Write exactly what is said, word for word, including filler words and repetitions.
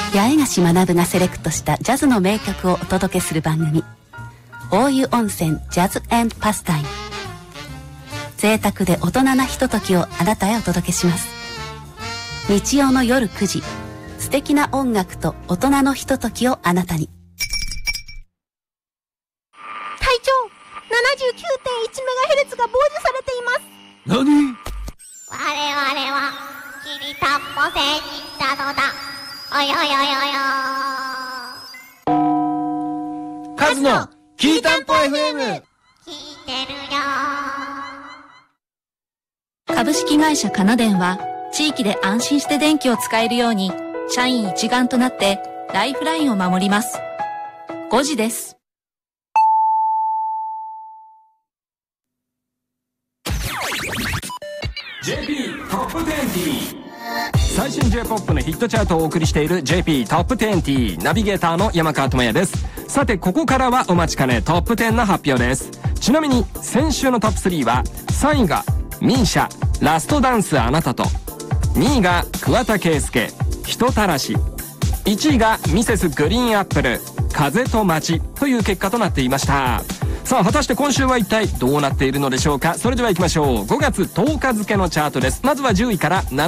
八重樫学がセレクトしたジャズの名曲をお届けする番組、大湯温泉ジャズ&パスタイム。贅沢で大人なひとときをあなたへお届けします。日曜の夜くじ、素敵な音楽と大人のひとときをあなたに。 隊長、 ななじゅうきゅうてんいちメガヘルツ が傍受されています。 何？ 我々はきりたんぽ星に来たのだ。およよよよ。 カズのきりたんぽ エフエム。 聞いてるよ。 株式会社カナデンは地域で安心して電気を使えるように社員一丸となってライフラインを守ります。ごじです。 ジェーピー トップにじゅう。最新 J-ポップ のヒットチャートをお送りしている ジェーピー トップにじゅう。ナビゲーターの山川智也です。さてここからはお待ちかねトップじゅうの発表です。ちなみに先週のトップスリーはさんいがミーシャラストダンスあなたと、にいが桑田佳祐人たらし、いちいがミセスグリーンアップル風と街という結果となっていました。さあ果たして今週は一体どうなっているのでしょうか。それでは行きましょう。ごがつとおか付のチャートです。まずはじゅういからなな